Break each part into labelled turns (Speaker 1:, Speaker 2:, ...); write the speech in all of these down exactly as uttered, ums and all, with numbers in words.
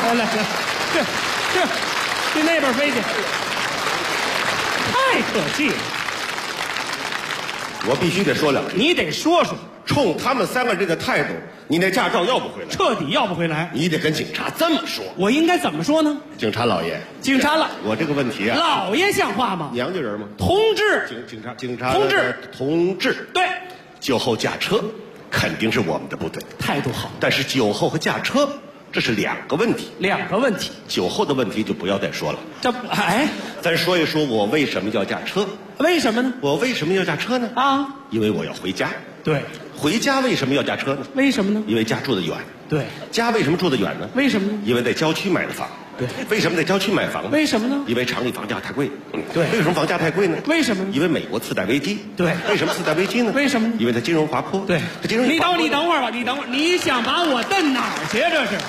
Speaker 1: 来来，去去去那边飞去，太可气了！
Speaker 2: 我必须得说两句。
Speaker 1: 你得说说，
Speaker 2: 冲他们三个人的态度，你那驾照要不回来，
Speaker 1: 彻底要不回来。
Speaker 2: 你得跟警察这么说。
Speaker 1: 我应该怎么说呢？
Speaker 2: 警察老爷，
Speaker 1: 警察了，
Speaker 2: 我这个问题啊，
Speaker 1: 老爷像话吗？
Speaker 2: 娘家人吗？
Speaker 1: 同志，
Speaker 2: 警警察警察
Speaker 1: 同志
Speaker 2: 同志，
Speaker 1: 对，
Speaker 2: 酒后驾车肯定是我们的不对，
Speaker 1: 态度好。
Speaker 2: 但是酒后和驾车这是两个问题，
Speaker 1: 两个问题，
Speaker 2: 酒后的问题就不要再说了。
Speaker 1: 这哎，
Speaker 2: 咱说一说我为什么要驾车？
Speaker 1: 为什么呢？
Speaker 2: 我为什么要驾车呢？
Speaker 1: 啊，
Speaker 2: 因为我要回家。
Speaker 1: 对，
Speaker 2: 回家为什么要驾车呢？
Speaker 1: 为什么呢？
Speaker 2: 因为家住得远。
Speaker 1: 对，
Speaker 2: 家为什么住得远呢？
Speaker 1: 为什么呢？
Speaker 2: 因为在郊区买的房。
Speaker 1: 对，
Speaker 2: 为什么在郊区买房呢？
Speaker 1: 为什么呢？
Speaker 2: 因为城里房价太贵。嗯，
Speaker 1: 对
Speaker 2: 为什么房价太贵呢？
Speaker 1: 为什么呢？
Speaker 2: 因为美国次贷危机。
Speaker 1: 对，
Speaker 2: 为什么次贷危机呢？
Speaker 1: 为什么呢？
Speaker 2: 因为它金融滑坡。
Speaker 1: 对，
Speaker 2: 它金融。
Speaker 1: 你等会儿，你等会儿吧，你等会儿，你想把我蹬哪儿去？这是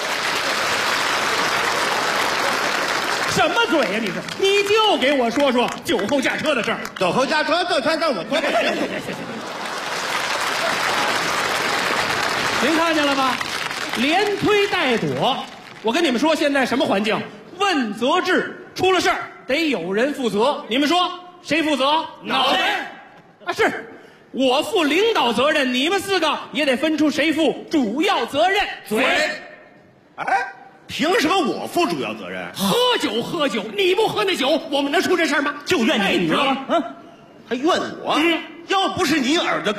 Speaker 1: 什么嘴呀？你是？你就给我说说酒后驾车的事儿。
Speaker 2: 酒后驾车，这才让我说。
Speaker 1: 您看见了吧？连推带躲。我跟你们说，现在什么环境？问责制，出了事儿得有人负责。你们说谁负责？
Speaker 2: 脑袋
Speaker 1: 啊，是我负领导责任，你们四个也得分出谁负主要责任。
Speaker 2: 嘴，哎，凭什么我负主要责任？
Speaker 1: 喝酒喝酒，你不喝那酒，我们能出这事儿吗？
Speaker 2: 就怨你，
Speaker 1: 你知道吗？嗯，
Speaker 2: 还怨我？
Speaker 1: 嗯
Speaker 2: 要不是你耳朵